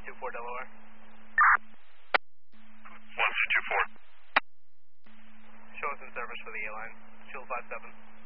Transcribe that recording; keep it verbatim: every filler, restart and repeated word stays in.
two four Delaware. one two four. Show us in service for the A-line. Shield five seven.